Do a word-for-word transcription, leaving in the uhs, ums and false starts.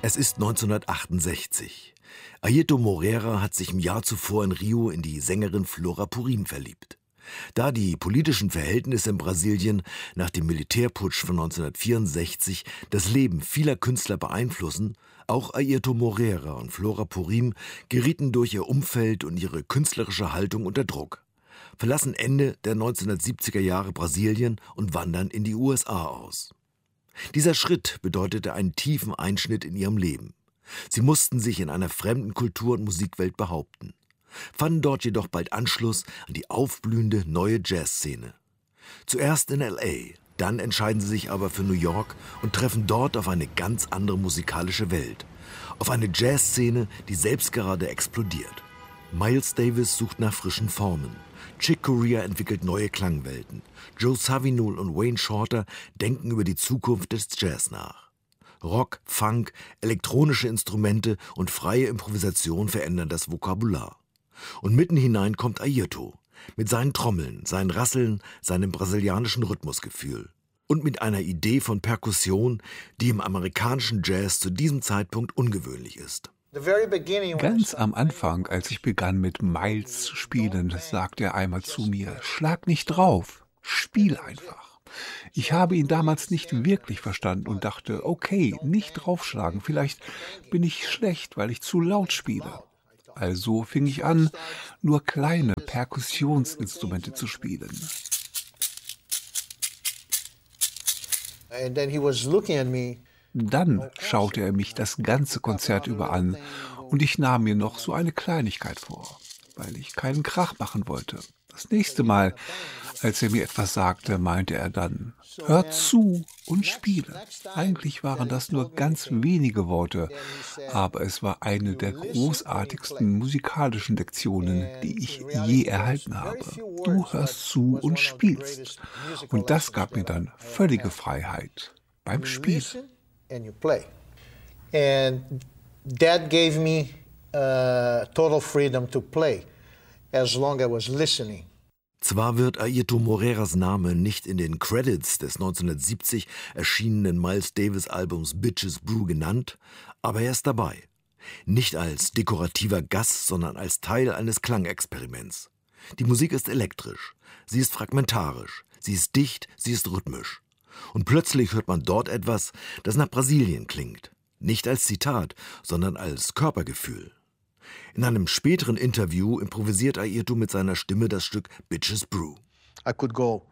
Es ist neunzehnhundertachtundsechzig. Airto Moreira hat sich im Jahr zuvor in Rio in die Sängerin Flora Purim verliebt. Da die politischen Verhältnisse in Brasilien nach dem Militärputsch von neunzehnhundertvierundsechzig das Leben vieler Künstler beeinflussen, auch Airto Moreira und Flora Purim gerieten durch ihr Umfeld und ihre künstlerische Haltung unter Druck, verlassen Ende der neunzehnhundertsiebziger Jahre Brasilien und wandern in die U S A aus. Dieser Schritt bedeutete einen tiefen Einschnitt in ihrem Leben. Sie mussten sich in einer fremden Kultur- und Musikwelt behaupten, fanden dort jedoch bald Anschluss an die aufblühende neue Jazzszene. Zuerst in L A, dann entscheiden sie sich aber für New York und treffen dort auf eine ganz andere musikalische Welt, auf eine Jazzszene, die selbst gerade explodiert. Miles Davis sucht nach frischen Formen. Chick Corea entwickelt neue Klangwelten. Joe Zawinul und Wayne Shorter denken über die Zukunft des Jazz nach. Rock, Funk, elektronische Instrumente und freie Improvisation verändern das Vokabular. Und mitten hinein kommt Airto mit seinen Trommeln, seinen Rasseln, seinem brasilianischen Rhythmusgefühl und mit einer Idee von Perkussion, die im amerikanischen Jazz zu diesem Zeitpunkt ungewöhnlich ist. Ganz am Anfang, als ich begann mit Miles zu spielen, sagte er einmal zu mir: Schlag nicht drauf, spiel einfach. Ich habe ihn damals nicht wirklich verstanden und dachte, okay, nicht draufschlagen, vielleicht bin ich schlecht, weil ich zu laut spiele. Also fing ich an, nur kleine Perkussionsinstrumente zu spielen. Dann schaute er mich das ganze Konzert über an und ich nahm mir noch so eine Kleinigkeit vor, weil ich keinen Krach machen wollte. Das nächste Mal, als er mir etwas sagte, meinte er dann: Hör zu und spiele. Eigentlich waren das nur ganz wenige Worte, aber es war eine der großartigsten musikalischen Lektionen, die ich je erhalten habe. Du hörst zu und spielst. Und das gab mir dann völlige Freiheit beim Spielen. And you play. And that gave me uh, total freedom to play, as long as I was listening. Zwar wird Airto Moreiras Name nicht in den Credits des neunzehnhundertsiebzig erschienenen Miles Davis Albums Bitches Brew genannt, aber er ist dabei. Nicht als dekorativer Gast, sondern als Teil eines Klangexperiments. Die Musik ist elektrisch, sie ist fragmentarisch, sie ist dicht, sie ist rhythmisch. Und plötzlich hört man dort etwas, das nach Brasilien klingt. Nicht als Zitat, sondern als Körpergefühl. In einem späteren Interview improvisiert Airto mit seiner Stimme das Stück Bitches Brew. I could go.